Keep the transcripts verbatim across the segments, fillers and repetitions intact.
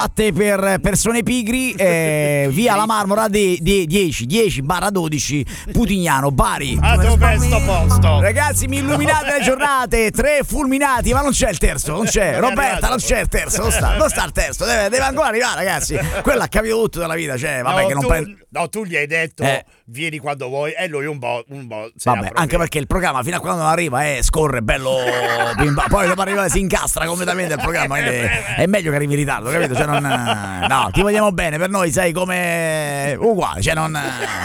latte per persone pigri, eh, via la Marmora di dieci barra dodici Putignano, Bari. A dov'è sto posto? Ragazzi, mi illuminate le giornate, tre fulminati, ma non c'è il terzo, non c'è. Roberta, non c'è il terzo, non sta, non sta il terzo, deve, deve ancora arrivare, ragazzi. Quello ha capito tutto della vita, cioè, vabbè, no, che non tu, prende... no, tu gli hai detto eh. vieni quando vuoi e lui un po', un po' vabbè, anche perché il programma fino a quando non arriva eh, scorre bello bimba. Poi dopo arrivare si incastra completamente il programma, quindi è meglio che arrivi in ritardo, capito? Cioè non, no, ti vogliamo bene, per noi sei come uguale, cioè non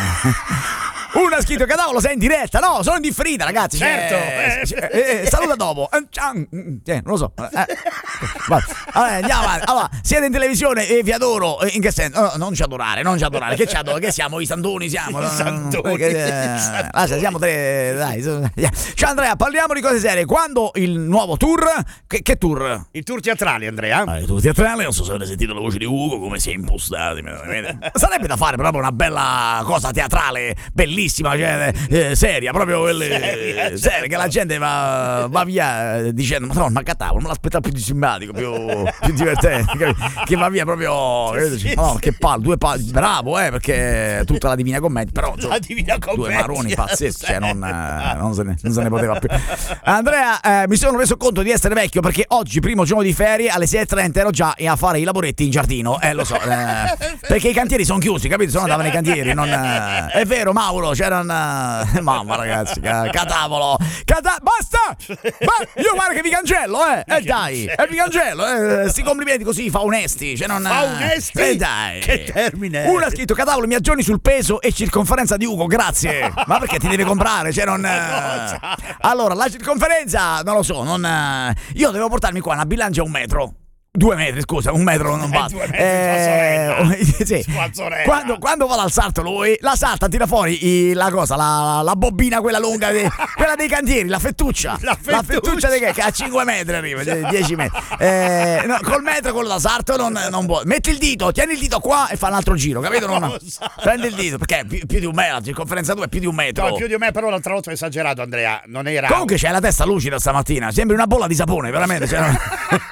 uno ha scritto Cadavolo, sei in diretta, no, sono in differita, ragazzi. Certo. Eh, eh, eh, saluta dopo. Eh, non lo so. Eh, allora, andiamo avanti. Allora, siete in televisione e vi adoro. In che senso? No, non ci adorare, non ci adorare. Che ci adoro? Che siamo? I santoni siamo? I santoni. Eh, ah, siamo tre. Dai. Ciao Andrea, parliamo di cose serie. Quando il nuovo tour? Che, che tour? Il tour teatrali, Andrea. Ah, il tour teatrali, non so se avete sentito la voce di Ugo, come si è impostato. Sarebbe da fare proprio una bella cosa teatrale, bellissima. Cioè, eh, seria, proprio quelle seria, seria, che la gente va, va via eh, dicendo: ma no, ma catavo, non l'aspettavo più simpatico, più, più divertente, che va via proprio. Sì, no, sì. Che palle, due palle, bravo, eh, perché tutta la Divina Commedia, però la Divina Commedia, due maroni pazzeschi, cioè, non, eh, non, se ne, non se ne poteva più. Andrea, eh, mi sono reso conto di essere vecchio perché oggi, primo giorno di ferie, alle sei e trenta ero già a fare i lavoretti in giardino, eh, lo so, eh, perché i cantieri sono chiusi, capito? Sono andavano i cantieri, non, eh, è vero, Mauro. C'era una... mamma ragazzi, catavolo, Cata... basta, ma io guarda che vi cancello, eh, e eh, dai, e vi cancello, eh, sti complimenti così fa onesti, cioè non fa onesti, e eh, dai, che termine. Uno ha scritto Catavolo, mi aggiorni sul peso e circonferenza di Ugo, grazie, ma perché ti deve comprare, cioè non eh... allora la circonferenza non lo so, non io devo portarmi qua una bilancia a un metro. Due metri, scusa, un metro non basta. Eh, sì. quando, quando vado al salto lui, la salta, tira fuori i, la cosa, la, la bobina quella lunga, de, quella dei cantieri, la fettuccia. La fettuccia, la fettuccia de, che a cinque metri arriva, dieci metri. Eh, no, col metro quello da salto non, non può. Metti il dito, tieni il dito qua e fa un altro giro, capito? Non, prendi il dito, perché più, più di un metro, la circonferenza due è più di un metro. No, più di un metro, però l'altra volta ho esagerato, Andrea, non era. Comunque c'hai la testa lucida stamattina, sembri una bolla di sapone, veramente. Cioè, non...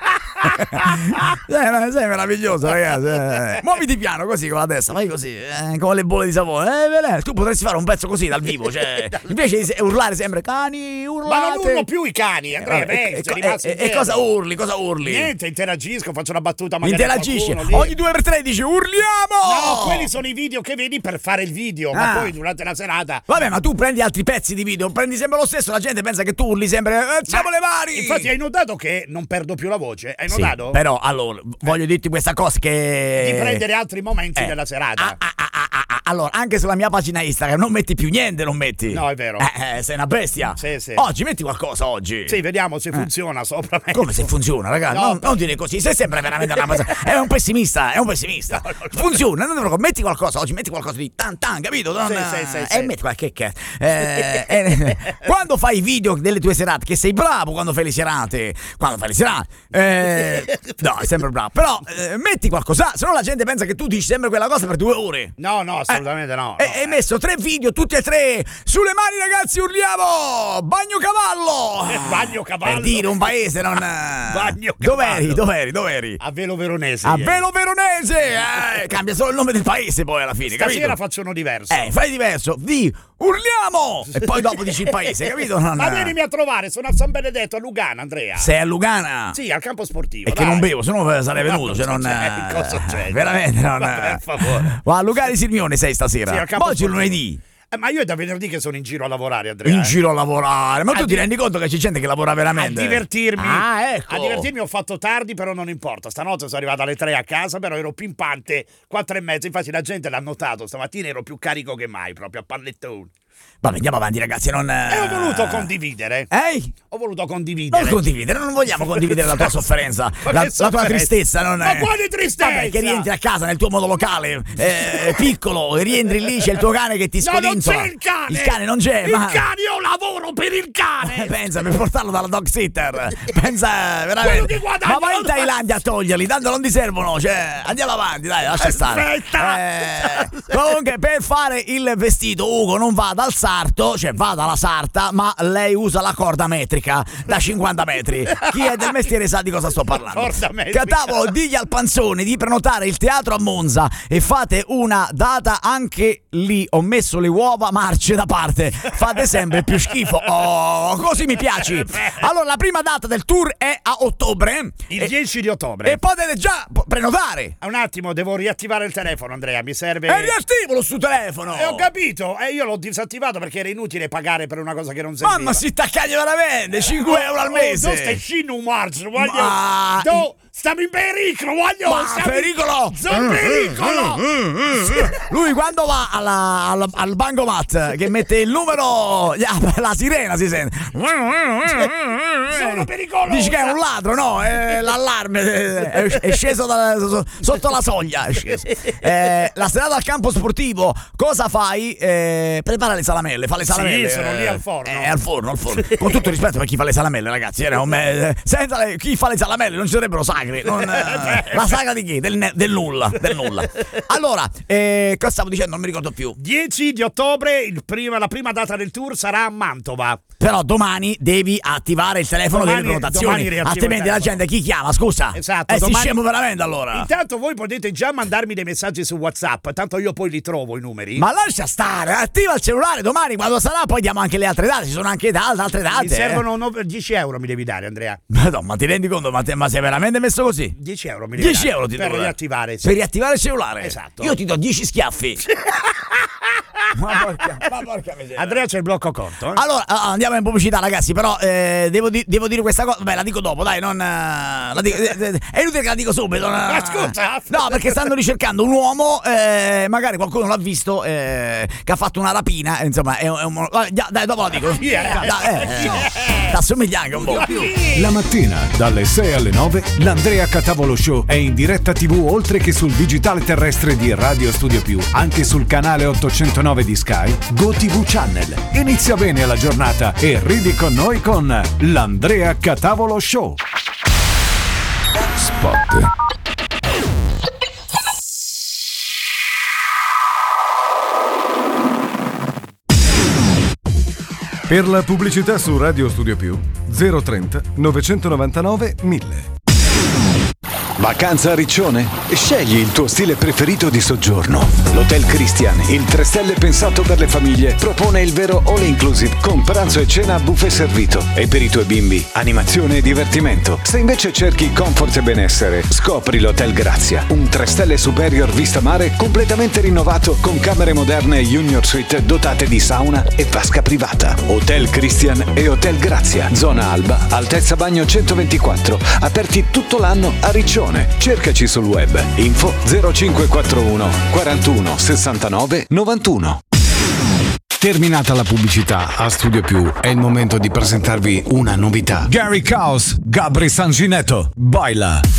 sei, sei meraviglioso, ragazzi. Muoviti piano così con la testa, vai così, eh, come le bolle di sapone. Eh, tu potresti fare un pezzo così dal vivo, cioè, invece di urlare sempre cani, urlate. Ma non urlo più i cani, Andrea, eh, e, e, e, e cosa urli? Cosa urli? Niente, interagisco, faccio una battuta magari. Interagisci, ogni due per tre dici urliamo! No, quelli sono i video che vedi per fare il video, ah. ma poi durante la serata. Vabbè, ma tu prendi altri pezzi di video, prendi sempre lo stesso, la gente pensa che tu urli sempre, alziamo le mani! Infatti hai notato che non perdo più la voce, hai sì, notato? Però allora voglio dirti questa cosa che di prendere altri momenti eh. della serata. Ah, ah, ah, ah, ah. Allora, anche sulla mia pagina Instagram non metti più niente, non metti. No, è vero. Eh, eh, sei una bestia. Sì, sì. Oggi metti qualcosa oggi. Sì, vediamo se funziona eh. sopra me. Come se funziona, ragazzi? No, non, non dire così, sei sempre veramente una è un pessimista, è un pessimista. No, no, no, funziona, non no. metti qualcosa oggi, metti qualcosa di tan tan, capito? Non, sì, sì, sì, e sì. metti qualche che eh, eh, quando fai i video delle tue serate, che sei bravo quando fai le serate, quando fai le serate. Eh, no, è sempre bravo. Però eh, metti qualcosa, se no la gente pensa che tu dici sempre quella cosa per due ore. No, no, assolutamente eh, no. E no. hai messo tre video, tutti e tre. Sulle mani, ragazzi, urliamo! Bagno cavallo! Eh, bagno cavallo. Per dire un paese, non. Bagno cavallo. Dov'eri? Dov'eri? Dov'eri? A Velo Veronese. A Velo Veronese! Eh, cambia solo il nome del paese poi alla fine. Stasera capito? faccio uno diverso. Eh, fai diverso. Di urliamo! E poi dopo dici il paese, capito? Non... Ma vienimi a trovare, sono a San Benedetto, a Lugana, Andrea. Sei a Lugana? Sì, al campo sportivo. E dai. che non bevo, se no sarei venuto. Cioè non, c'è, cosa c'è? Veramente non. Ma per favore. Ma a Lugano di Sirmione sei stasera. Sì, al campo oggi è sportivo. lunedì. Eh, ma io è da venerdì che sono in giro a lavorare, Andrea. In eh. giro a lavorare. Ma a tu di... ti rendi conto che c'è gente che lavora veramente? A divertirmi. Ah, ecco. A divertirmi ho fatto tardi, però non importa. Stanotte sono arrivato alle tre a casa, però ero pimpante, quattro e mezza. Infatti la gente l'ha notato. Stamattina ero più carico che mai, proprio a pallettone. Vabbè, andiamo avanti, ragazzi. Non... E ho voluto condividere. Ehi? Ho voluto condividere. Non condividere, non vogliamo condividere la tua sofferenza, la, la, la tua tristezza. Non Ma è... quale tristezza? Vabbè, che rientri a casa nel tuo monolocale, eh, piccolo, e rientri lì, c'è il tuo cane che ti scodinzola. No, non c'è il cane. Il cane non c'è. Il ma... cane, io lavoro per il cane. Pensa, per portarlo dalla dog sitter. Pensa, veramente. Ma vai in Thailandia a toglierli, tanto non ti servono. Cioè, andiamo avanti, dai, lascia stare. Aspetta. Eh, comunque, per fare il vestito, Ugo non va da va al sarto, cioè va dalla sarta, ma lei usa la corda metrica da cinquanta metri. Chi è del mestiere sa di cosa sto parlando. Corda metrica. Catavo, digli al Panzoni di prenotare il teatro a Monza e fate una data anche lì. Ho messo le uova marce da parte. Fate sempre più schifo. Oh, così mi piaci. Allora, la prima data del tour è a ottobre. Il e, dieci di ottobre. E potete già prenotare. Un attimo, devo riattivare il telefono, Andrea. Mi serve. E riattivalo su telefono. E ho capito. E io l'ho disattivato perché era inutile pagare per una cosa che non serviva. Mamma, si taccagli veramente cinque euro al mese. Oh, stai scino un marzo, voglio. Ma... Do, stiamo in pericolo, voglio. Ma stiamo pericolo! In... Sono pericolo! Lui quando va alla, al, al bancomat che mette il numero, la sirena si sente. Sono pericoloso! Dici che è un ladro, no? È l'allarme è, è sceso da, sotto la soglia. È sceso. Eh, la serata al campo sportivo, cosa fai? Eh, prepara le salamelle, fa le salamelle. Sì, sono lì al forno. Eh, al forno, al forno. Con tutto il rispetto per chi fa le salamelle, ragazzi. Eh, me, senza le, chi fa le salamelle non ci sarebbero sacri. Non, eh, la sagra di chi? Del, del nulla, del nulla. Allora, eh, cosa stavo dicendo? Non mi ricordo più. dieci di ottobre, il prima, la prima data del tour sarà a Mantova. Però domani devi attivare il telefono Domani- delle prenotazioni, domani riattivo altrimenti il la telefono. gente chi chiama? Scusa. Esatto, Eh, si domani- scemo veramente allora. Intanto voi potete già mandarmi dei messaggi su WhatsApp, tanto io poi li trovo i numeri. Ma lascia stare, attiva il cellulare domani quando sarà, poi diamo anche le altre date. Ci sono anche da- altre date. mi servono no- dieci euro mi devi dare, Andrea. Madonna, ma ti rendi conto? Ma, te, ma sei veramente messo così? dieci euro mi devi dieci dare euro ti per devo dare. riattivare. sì. Per riattivare il cellulare? Esatto. Io ti do dieci schiaffi. ma, porca, ma porca miseria. Andrea c'è il blocco corto. Eh? Allora, ah, andiamo in pubblicità, ragazzi. Però eh, devo, di- devo dire questa cosa. Beh, la dico dopo, dai. Non, eh, la dico- eh, eh, è inutile che la dico subito. non- Ma scusa. No, perché stanno ricercando un uomo. Eh, magari qualcuno l'ha visto. Eh, che ha fatto una rapina. eh, Insomma, è, un- è un. Dai, dai, dopo la dico. Chi è? Dai, eh, eh, t'assomiglia anche un po'. La mattina dalle sei alle nove l'Andrea Catavolo Show è in diretta tivù oltre che sul digitale terrestre di Radio Studio Più, anche sul canale ottocentonove di Sky, GoTV Channel. Inizia bene la giornata e ridi con noi con l'Andrea Catavolo Show. Spot. Per la pubblicità su Radio Studio Più zero trenta novecentonovantanove mille. Vacanza a Riccione? Scegli il tuo stile preferito di soggiorno. L'Hotel Christian, il tre stelle pensato per le famiglie, propone il vero all inclusive con pranzo e cena a buffet servito. E per i tuoi bimbi, animazione e divertimento. Se invece cerchi comfort e benessere, scopri l'Hotel Grazia, un tre stelle superior vista mare completamente rinnovato con camere moderne e junior suite dotate di sauna e vasca privata. Hotel Christian e Hotel Grazia, zona Alba, altezza bagno centoventiquattro, aperti tutto l'anno a Riccione. Cercaci sul web. Info zero cinque quattro uno quarantuno sessantanove novantuno. Terminata la pubblicità a Studio Più, è il momento di presentarvi una novità. Gary Caos, Gabri Sanginetto, baila.